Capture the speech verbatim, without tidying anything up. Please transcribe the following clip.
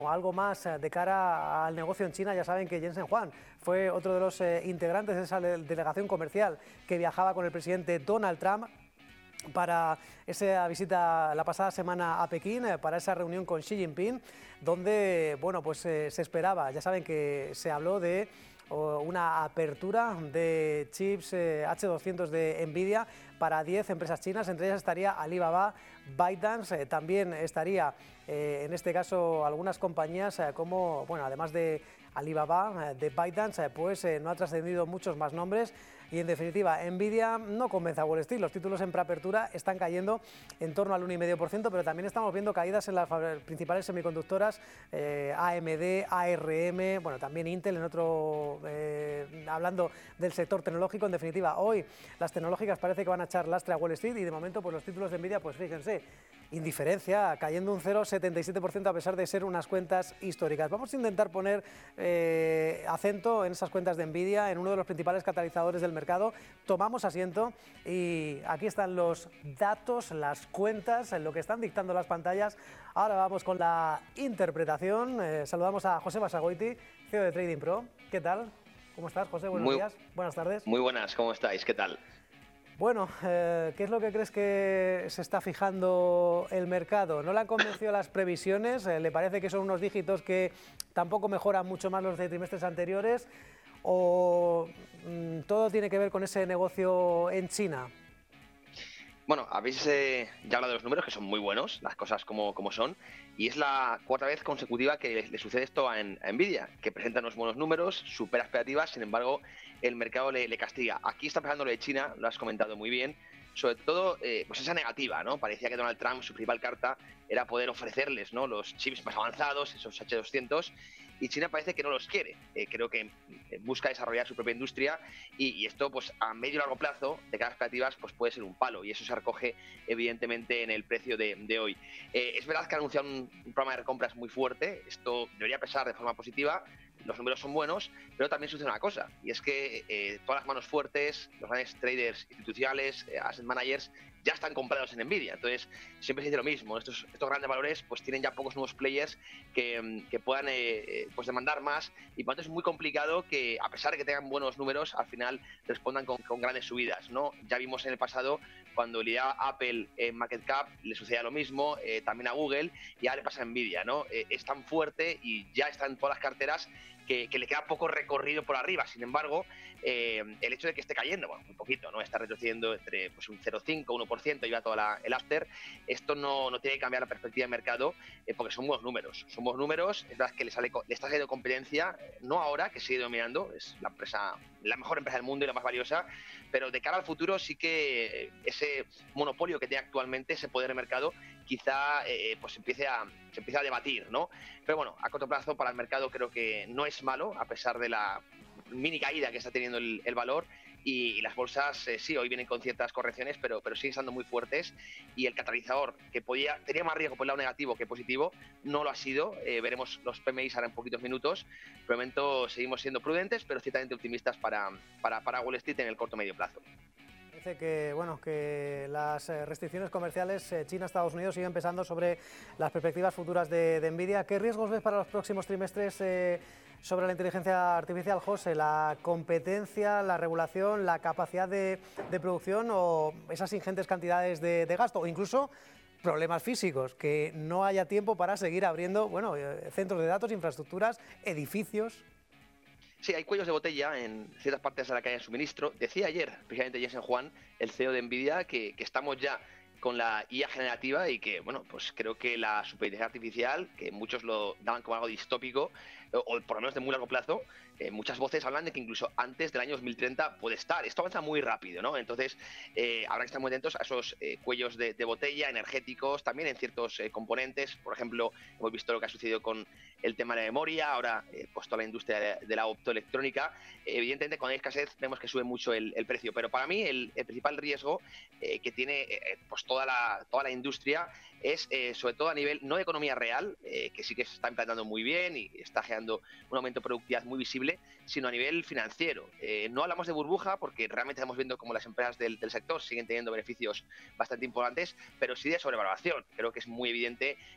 O algo más de cara al negocio en China. Ya saben que Jensen Huang fue otro de los eh, integrantes de esa delegación comercial que viajaba con el presidente Donald Trump para esa visita la pasada semana a Pekín, eh, para esa reunión con Xi Jinping, donde bueno, pues, eh, se esperaba, ya saben que se habló de una apertura de chips eh, hache doscientos de Nvidia para diez empresas chinas, entre ellas estaría Alibaba, ByteDance, eh, también estaría eh, en este caso algunas compañías eh, como, bueno, además de Alibaba, eh, de ByteDance, eh, pues eh, no ha trascendido muchos más nombres. Y en definitiva, Nvidia no convence a Wall Street. Los títulos en preapertura están cayendo en torno al uno coma cinco por ciento, pero también estamos viendo caídas en las principales semiconductoras, eh, A M D, A R M, bueno, también Intel en otro, eh, hablando del sector tecnológico. En definitiva, hoy las tecnológicas parece que van a echar lastre a Wall Street y de momento pues los títulos de Nvidia, pues fíjense, indiferencia, cayendo un cero coma setenta y siete por ciento a pesar de ser unas cuentas históricas. Vamos a intentar poner eh, acento en esas cuentas de Nvidia, en uno de los principales catalizadores del mercado. Mercado. Tomamos asiento y aquí están los datos, las cuentas, en lo que están dictando las pantallas. Ahora vamos con la interpretación. Eh, saludamos a José Basagoiti, C E O de Trading Pro. ¿Qué tal? ¿Cómo estás, José? Buenos muy, días. Buenas tardes. Muy buenas, ¿cómo estáis? ¿Qué tal? Bueno, eh, ¿qué es lo que crees que se está fijando el mercado? ¿No le han convencido las previsiones? Eh, ¿Le parece que son unos dígitos que tampoco mejoran mucho más los de trimestres anteriores? ¿O mmm, todo tiene que ver con ese negocio en China? Bueno, habéis eh, ya hablado de los números, que son muy buenos, las cosas como, como son, y es la cuarta vez consecutiva que le, le sucede esto a, a Nvidia, que presenta unos buenos números, supera expectativas, sin embargo, el mercado le, le castiga. Aquí está pasando lo de China, lo has comentado muy bien, sobre todo eh, pues esa negativa, ¿no? Parecía que Donald Trump, su principal carta, era poder ofrecerles, ¿no?, los chips más avanzados, esos hache doscientos, y China parece que no los quiere. Eh, creo que busca desarrollar su propia industria y, y esto, pues a medio y largo plazo, de cara a expectativas, pues puede ser un palo, y eso se recoge evidentemente en el precio de, de hoy. Eh, es verdad que ha anunciado un, un programa de recompras muy fuerte, esto debería pesar de forma positiva, los números son buenos, pero también sucede una cosa, y es que eh, todas las manos fuertes, los grandes traders institucionales, eh, asset managers, ya están comprados en Nvidia. Entonces siempre se dice lo mismo, estos, estos grandes valores pues tienen ya pocos nuevos players que, que puedan eh, pues demandar más, y por lo tanto es muy complicado que, a pesar de que tengan buenos números, al final respondan con, con grandes subidas, ¿no? Ya vimos en el pasado cuando lideraba Apple en market cap, le sucedía lo mismo, eh, también a Google, y ahora le pasa a Nvidia, ¿no? Eh, es tan fuerte y ya está en todas las carteras que, que le queda poco recorrido por arriba. Sin embargo, eh, el hecho de que esté cayendo, bueno, un poquito, ¿no?, está retrocediendo entre pues, un cero coma cinco, uno por ciento, lleva todo la, el after, esto no, no tiene que cambiar la perspectiva del mercado, eh, porque son buenos números, son buenos números, es verdad que le, sale, le está saliendo competencia, eh, no ahora, que sigue dominando, es la empresa, la mejor empresa del mundo y la más valiosa, pero de cara al futuro sí que eh, ese monopolio que tiene actualmente, ese poder de mercado, quizá eh, pues empiece a, se empiece a debatir, ¿no? Pero bueno, a corto plazo para el mercado creo que no es malo, a pesar de la mini caída que está teniendo el, el valor, y, y las bolsas eh, sí, hoy vienen con ciertas correcciones, pero, pero siguen estando muy fuertes, y el catalizador, que podía, tenía más riesgo por el lado negativo que positivo, no lo ha sido. Eh, veremos los P M Is ahora en poquitos minutos. Por el momento seguimos siendo prudentes, pero ciertamente optimistas para, para, para Wall Street en el corto medio plazo. Dice que, bueno, que las restricciones comerciales eh, China-Estados Unidos siguen pesando sobre las perspectivas futuras de, de Nvidia. ¿Qué riesgos ves para los próximos trimestres eh, sobre la inteligencia artificial, José? ¿La competencia, la regulación, la capacidad de, de producción o esas ingentes cantidades de, de gasto? O incluso problemas físicos, que no haya tiempo para seguir abriendo, bueno, eh, centros de datos, infraestructuras, edificios. Sí, hay cuellos de botella en ciertas partes de la cadena de suministro. Decía ayer, precisamente Jensen Huang, el C E O de Nvidia, que, que estamos ya con la I A generativa y que, bueno, pues creo que la superinteligencia artificial, que muchos lo daban como algo distópico, o, o por lo menos de muy largo plazo, eh, muchas voces hablan de que incluso antes del año dos mil treinta puede estar. Esto avanza muy rápido, ¿no? Entonces, eh, habrá que estar muy atentos a esos eh, cuellos de, de botella energéticos, también en ciertos eh, componentes. Por ejemplo, hemos visto lo que ha sucedido con el tema de la memoria, ahora eh, pues toda la industria de, de la optoelectrónica. Eh, evidentemente, cuando hay escasez vemos que sube mucho el, el precio, pero para mí el, el principal riesgo eh, que tiene eh, pues toda la, toda la industria es eh, sobre todo a nivel no de economía real, eh, que sí que se está implantando muy bien y está generando un aumento de productividad muy visible, sino a nivel financiero. Eh, no hablamos de burbuja porque realmente estamos viendo cómo las empresas del, del sector siguen teniendo beneficios bastante importantes, pero sí de sobrevaloración. Creo que es muy evidente